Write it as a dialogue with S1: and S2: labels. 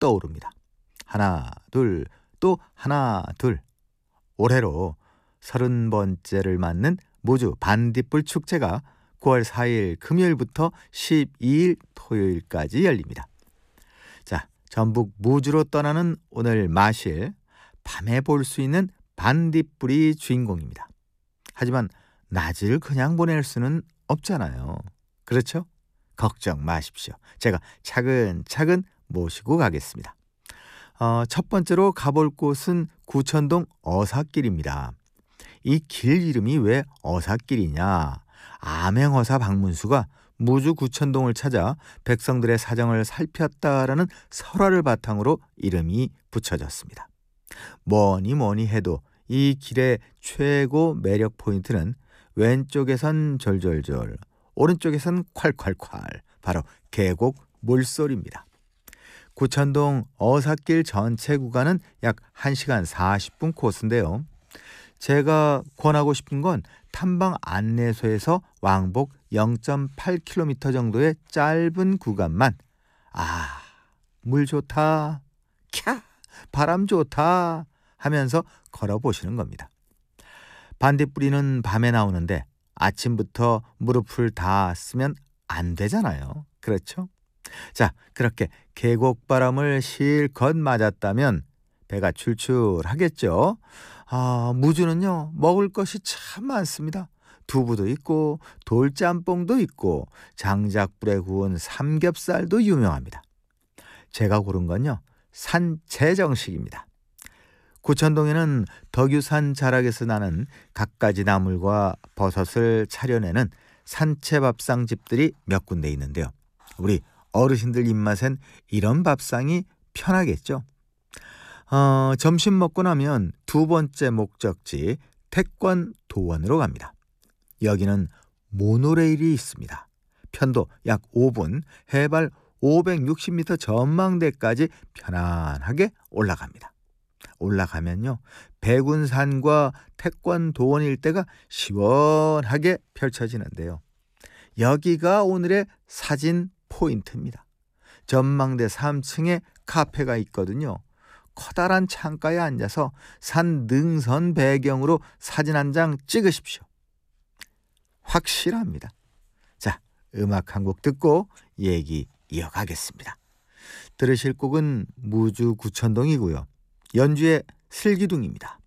S1: 떠오릅니다. 하나, 둘, 또 하나, 둘. 올해로 30번째를 맞는 무주 반딧불 축제가 9월 4일 금요일부터 12일 토요일까지 열립니다. 자, 전북 무주로 떠나는 오늘 마실, 밤에 볼 수 있는 반딧불이 주인공입니다. 하지만 낮을 그냥 보낼 수는 없잖아요. 그렇죠? 걱정 마십시오. 제가 차근차근 모시고 가겠습니다. 첫 번째로 가볼 곳은 구천동 어사길입니다. 이 길 이름이 왜 어사길이냐? 암행어사 박문수가 무주 구천동을 찾아 백성들의 사정을 살폈다라는 설화를 바탕으로 이름이 붙여졌습니다. 뭐니 해도 이 길의 최고 매력 포인트는 왼쪽에선 졸졸졸, 오른쪽에선 콸콸콸, 바로 계곡 물소리입니다. 구천동 어사길 전체 구간은 약 1시간 40분 코스인데요. 제가 권하고 싶은 건 탐방 안내소에서 왕복 0.8km 정도의 짧은 구간만 물 좋다, 캬, 바람 좋다 하면서 걸어보시는 겁니다. 반딧불이는 밤에 나오는데 아침부터 무릎을 다 쓰면 안 되잖아요. 그렇죠? 자, 그렇게 계곡바람을 실컷 맞았다면 배가 출출하겠죠. 무주는요, 먹을 것이 참 많습니다. 두부도 있고 돌짬뽕도 있고 장작불에 구운 삼겹살도 유명합니다. 제가 고른 건요, 산채정식입니다. 구천동에는 덕유산 자락에서 나는 갖가지 나물과 버섯을 차려내는 산채밥상 집들이 몇 군데 있는데요. 우리 어르신들 입맛엔 이런 밥상이 편하겠죠. 점심 먹고 나면 두 번째 목적지 태권도원으로 갑니다. 여기는 모노레일이 있습니다. 편도 약 5분, 해발 560m 전망대까지 편안하게 올라갑니다. 올라가면요, 백운산과 태권도원 일대가 시원하게 펼쳐지는데요. 여기가 오늘의 사진 포인트입니다. 전망대 3층에 카페가 있거든요. 커다란 창가에 앉아서 산 능선 배경으로 사진 한 장 찍으십시오. 확실합니다. 자, 음악 한 곡 듣고 얘기 이어가겠습니다. 들으실 곡은 무주 구천동이고요. 연주의 슬기둥입니다.